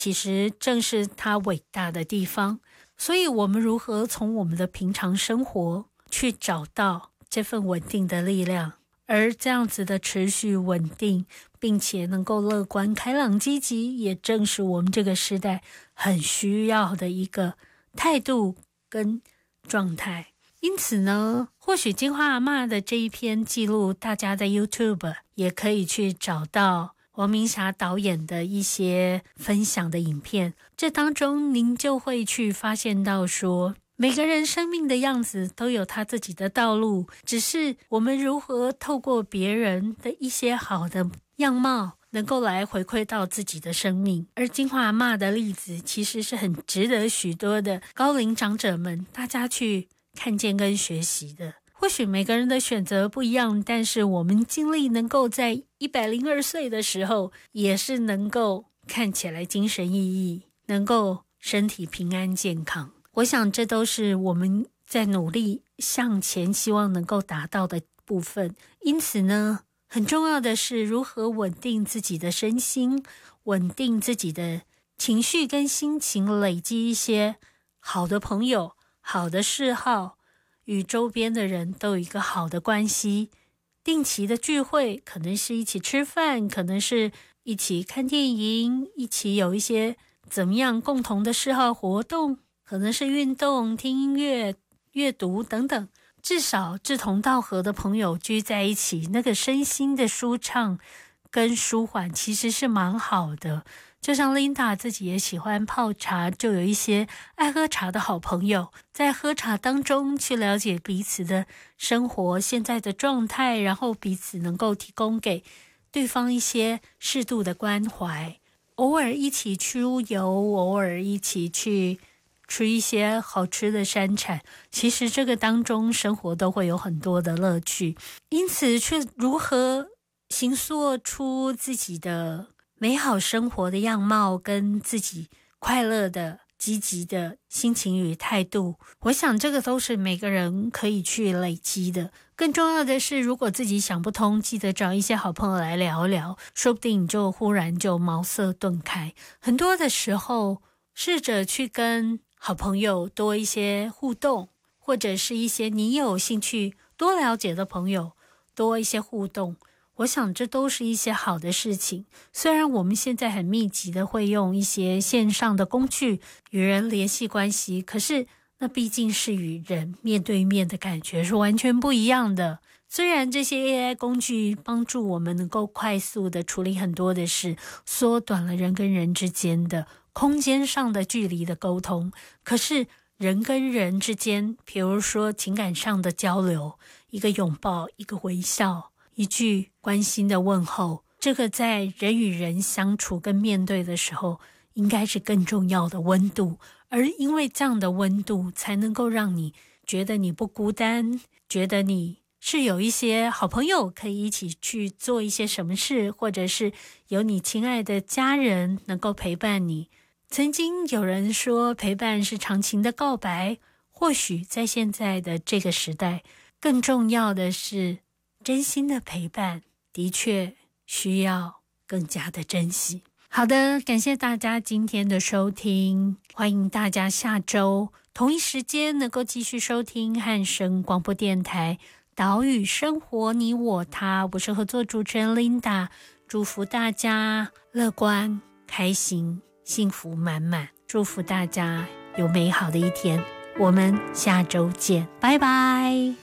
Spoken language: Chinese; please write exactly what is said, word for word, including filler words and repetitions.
其实正是它伟大的地方。所以我们如何从我们的平常生活去找到这份稳定的力量，而这样子的持续稳定并且能够乐观开朗积极，也正是我们这个时代很需要的一个态度跟状态。因此呢，或许金花阿嬷的这一篇记录，大家在 YouTube 也可以去找到王明霞导演的一些分享的影片，这当中您就会去发现到说，每个人生命的样子都有他自己的道路，只是我们如何透过别人的一些好的样貌能够来回馈到自己的生命。而金花阿嬷的例子其实是很值得许多的高龄长者们大家去看见跟学习的。或许每个人的选择不一样，但是我们尽力能够在一百零二岁的时候也是能够看起来精神奕奕，能够身体平安健康。我想这都是我们在努力向前希望能够达到的部分。因此呢，很重要的是如何稳定自己的身心，稳定自己的情绪跟心情，累积一些好的朋友，好的嗜好，与周边的人都有一个好的关系。定期的聚会，可能是一起吃饭，可能是一起看电影，一起有一些怎么样共同的嗜好活动，可能是运动、听音乐、阅读等等。至少志同道合的朋友聚在一起，那个身心的舒畅跟舒缓其实是蛮好的。就像 Linda 自己也喜欢泡茶，就有一些爱喝茶的好朋友，在喝茶当中去了解彼此的生活现在的状态，然后彼此能够提供给对方一些适度的关怀。偶尔一起出游，偶尔一起去吃一些好吃的山产，其实这个当中生活都会有很多的乐趣。因此去如何形塑出自己的美好生活的样貌，跟自己快乐的积极的心情与态度，我想这个都是每个人可以去累积的。更重要的是，如果自己想不通，记得找一些好朋友来聊聊，说不定你就忽然就茅塞顿开。很多的时候试着去跟好朋友多一些互动，或者是一些你有兴趣多了解的朋友多一些互动，我想这都是一些好的事情。虽然我们现在很密集的会用一些线上的工具与人联系关系，可是那毕竟是与人面对面的感觉是完全不一样的。虽然这些 A I 工具帮助我们能够快速的处理很多的事，缩短了人跟人之间的空间上的距离的沟通，可是人跟人之间，比如说情感上的交流，一个拥抱，一个微笑，一句关心的问候，这个在人与人相处跟面对的时候应该是更重要的温度。而因为这样的温度才能够让你觉得你不孤单，觉得你是有一些好朋友可以一起去做一些什么事，或者是有你亲爱的家人能够陪伴你。曾经有人说陪伴是长情的告白，或许在现在的这个时代，更重要的是真心的陪伴的确需要更加的珍惜。好的，感谢大家今天的收听，欢迎大家下周同一时间能够继续收听汉声广播电台岛屿生活你我他，我是合作主持人 Linda， 祝福大家乐观开心幸福满满，祝福大家有美好的一天，我们下周见，拜拜。